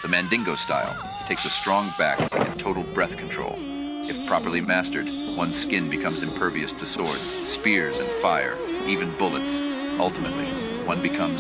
The Mandingo style takes a strong back and total breath control. If properly mastered, one's skin becomes impervious to swords, spears, and fire, even bullets. Ultimately, one becomes